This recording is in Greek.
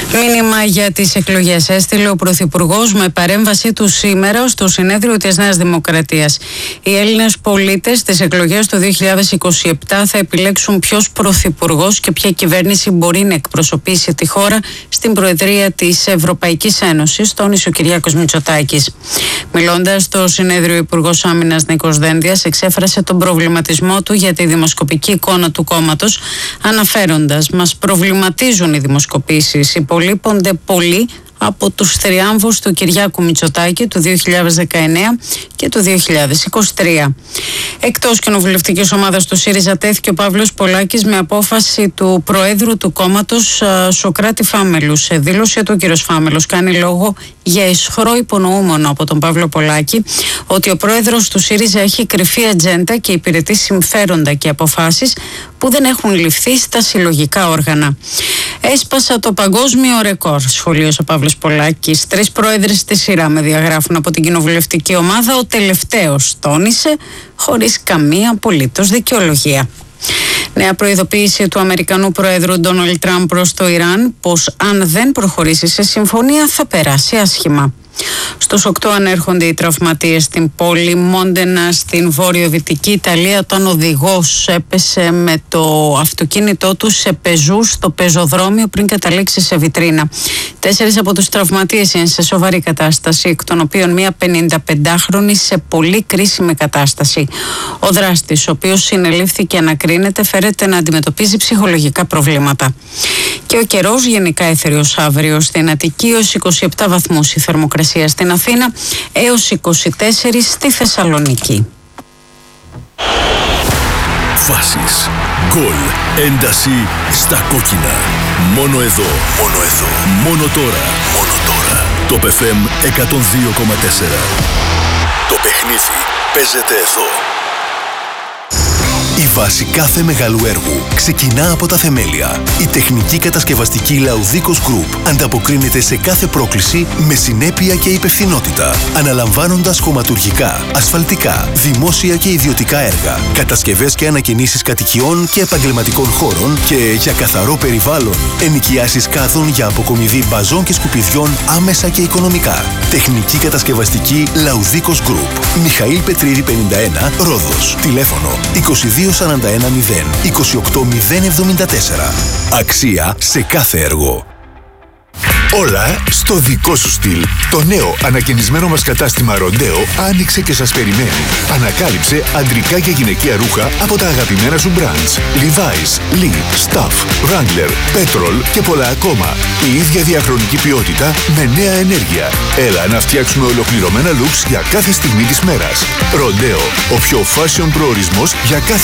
Μήνυμα για τις εκλογές έστειλε ο Πρωθυπουργός με παρέμβασή του σήμερα στο συνέδριο της Νέας Δημοκρατίας. Οι Έλληνες πολίτες στις εκλογές του 2027 θα επιλέξουν ποιος Πρωθυπουργός και ποια κυβέρνηση μπορεί να εκπροσωπήσει τη χώρα στην Προεδρία της Ευρωπαϊκής Ένωσης, τόνισε ο Κυριάκος Μητσοτάκης. Μιλώντας στο συνέδριο, ο Υπουργός Άμυνας Νίκος Δένδιας εξέφρασε τον προβληματισμό του για τη δημοσκοπική εικόνα του κόμματος, αναφέροντας: «Μας προβληματίζουν οι δημοσκοπήσεις. Υπολείπονται πολύ από τους θριάμβους του Κυριάκου Μητσοτάκη του 2019 και του 2023. Εκτός κοινοβουλευτικής ομάδας του ΣΥΡΙΖΑ τέθηκε ο Παύλος Πολάκης με απόφαση του Προέδρου του κόμματος Σωκράτη Φάμελου. Σε δήλωση του, ο κ. Φάμελος κάνει λόγο για αισχρό υπονοούμενο από τον Παύλο Πολάκη ότι ο Πρόεδρος του ΣΥΡΙΖΑ έχει κρυφή ατζέντα και υπηρετεί συμφέροντα και αποφάσεις που δεν έχουν ληφθεί στα συλλογικά όργανα. Έσπασα το παγκόσμιο ρεκόρ, σχολίωσε ο Παύλος Πολάκης. 3 πρόεδρες στη σειρά με διαγράφουν από την κοινοβουλευτική ομάδα. Ο τελευταίος, τόνισε, χωρίς καμία απολύτως δικαιολογία. Νέα προειδοποίηση του Αμερικανού Προέδρου Ντόναλντ Τραμπ προς το Ιράν πως αν δεν προχωρήσει σε συμφωνία θα περάσει άσχημα. Στους 8 ανέρχονται οι τραυματίες στην πόλη Μόντενα στην βόρειο-δυτική Ιταλία, όταν ο οδηγός έπεσε με το αυτοκίνητό του σε πεζούς στο πεζοδρόμιο πριν καταλήξει σε βιτρίνα. 4 από τους τραυματίες είναι σε σοβαρή κατάσταση, εκ των οποίων μία 55χρονη σε πολύ κρίσιμη κατάσταση. Ο δράστης, ο οποίος συνελήφθη και ανακρίνεται, φέρεται να αντιμετωπίζει ψυχολογικά προβλήματα. Και ο καιρός γενικά έθεριος αύριο στην Αττική έως 27 βαθμούς η θερμοκρασία στην Αθήνα, έως 24 στη Θεσσαλονίκη. Φάσεις, γκολ, ένταση στα κόκκινα. Μόνο εδώ, μόνο τώρα. Το FM 102,4. Το παιχνίδι παίζεται εδώ. Η βάση κάθε μεγάλου έργου ξεκινά από τα θεμέλια. Η τεχνική κατασκευαστική Laudikos Group ανταποκρίνεται σε κάθε πρόκληση με συνέπεια και υπευθυνότητα, αναλαμβάνοντας χωματουργικά, ασφαλτικά, δημόσια και ιδιωτικά έργα, κατασκευές και ανακαινήσεις κατοικιών και επαγγελματικών χώρων και για καθαρό περιβάλλον, ενοικιάσεις κάδων για αποκομιδή μπαζών και σκουπιδιών άμεσα και οικονομικά. Τεχνική κατασκευαστική Laudikos Group. Μιχαήλ Πετρίδη 51, Ρόδος. Τηλέφωνο 2241 28074. Αξία σε κάθε έργο. Όλα στο δικό σου στυλ. Το νέο ανακαινισμένο μας κατάστημα Ροντέο άνοιξε και σας περιμένει. Ανακάλυψε αντρικά και γυναικεία ρούχα από τα αγαπημένα σου brands. Levi's, Lee, Stuff, Wrangler, Petrol και πολλά ακόμα. Η ίδια διαχρονική ποιότητα με νέα ενέργεια. Έλα να φτιάξουμε ολοκληρωμένα looks για κάθε στιγμή της μέρας. Ροντέο, ο πιο fashion προορισμός για κάθε